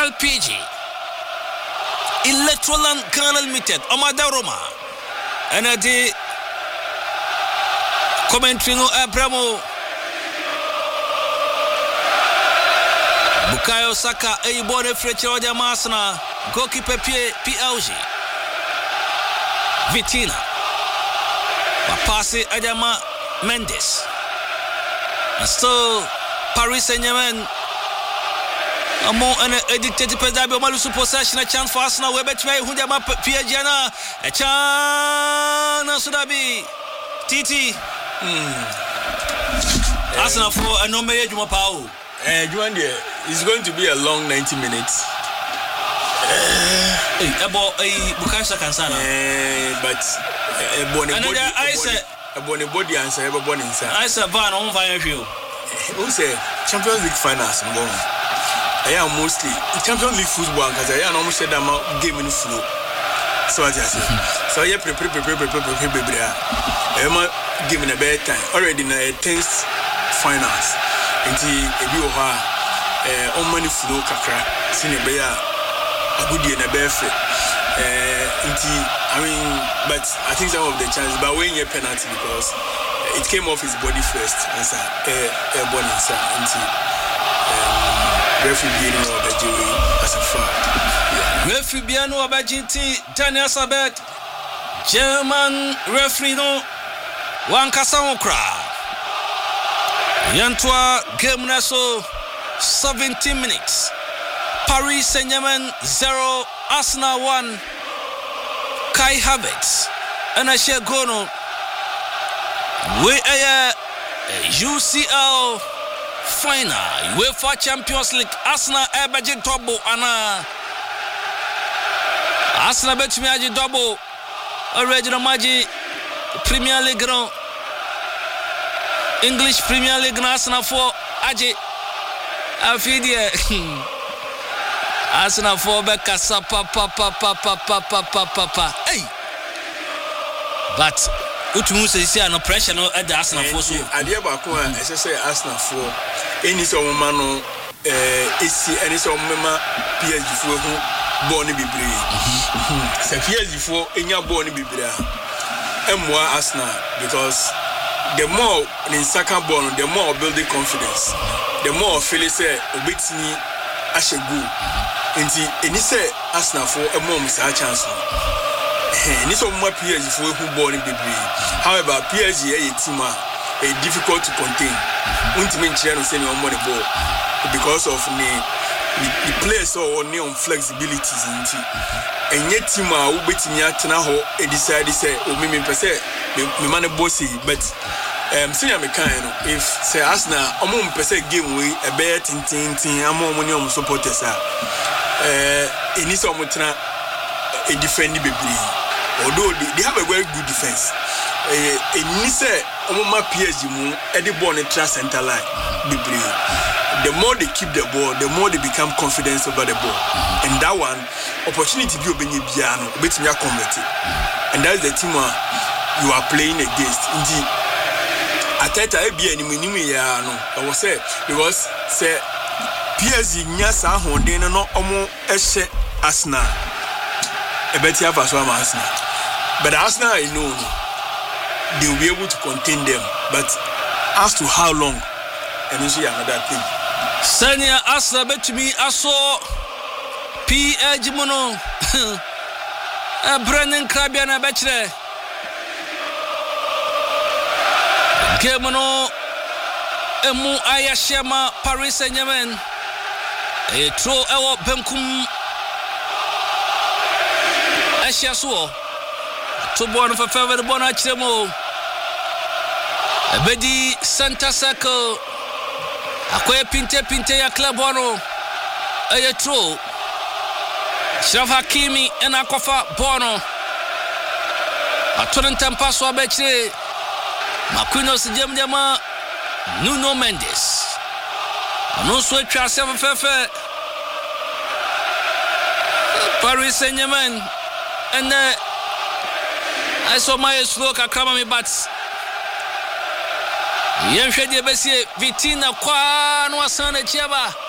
LPG Electroland Ghana Limited Omada Roma Enadi commentary no Abramo Bukayo Saka Eibone Freche Odia Masna goalkeeper PLG Vitina Papasi Adama Mendes and still Paris Saint-Germain Among an addicted to Pedabio Malusu possession, a chance for Arsenal. We're better Hujama Piagiana, a chance Sudabi Titi Arsenal for a no major Mapao. It's going to be a long 90 minutes. About a Bukasa Kansana, but a body answer, everybody inside. I said, Van on fire field. Who say Champions League finals? I am mostly Champions League football because I am almost said I'm game in flow. So I just so I prepare. I'm giving a bad time already in a tense finals. Until if you are on money flow, kakra, seen a bear, a good year in a bear fit. I mean, but I think some of the chances, but when you penalty because it came off his body first, and so body until. Referee Biano Abajiri as a fact. Referee Biano Abajinti, Daniel Sabet, German referee no Wankasa Okra. Yantwa game naso 17 minutes. Paris Saint-Germain 0, Arsenal 1. Kai Havertz and Asher Gono. We are UCL final UEFA Champions League Arsenal Ebaji double ana Arsenal betumi aji double original maji Premier League no English Premier League na Arsenal for aji afidie Arsenal for beka papa hey but utumu say no pressure no at the Arsenal for so adia ba ko an say Arsenal for any so no esi any so mema PSG for hu ball ni bibre say PSG for enya ball ni bibre emwa Arsenal because the more in second ball the more building confidence the more feel say obetini ashegu enti eni say Arsenal for emwa musa chance ni so more PSG for hu ball ni bibre however PSG a team a difficult to contain ultimate channel say no more the ball because of the players or on flexibilities into and yet team a wo betimi atena ho e decide say o me pese me man bossy but senior me kind if say Arsenal omo pese game we e be tintin amo mo ni supporters eni so mo tena e defend bebre although they have a very good defense eni say omo ma PSG mu e the ball in center line bebre. The more they keep the ball, the more they become confident over the ball. And that one, opportunity be obeying piano, bet me a convert. And that's the team you are playing against. Indeed, Ateta be any minimum ya no. I was say because say PSG nyasa honde no omo ehye Arsenal. E bet ya pass one Arsenal. But Arsenal I know they will be able to contain them. But as to how long, and you see another thing. Sanya Arsenal betumi aso PSG mono Brennan Krabia na betre game no emu ayashema Paris Saint-Germain e tro ewo benkum ashaso to born for favor born achemo ebedi center circle akoye pinte ya club wano ayetro Shraf Hakimi ena kofa bono atonen tampaso abechire Marquinhos jemjema Nuno Mendes anonso atwa seven fefe Paris Saint-Germain and I saw my slow kakrama me bats Yenhwe de besie Vitina kwa no asana chiaba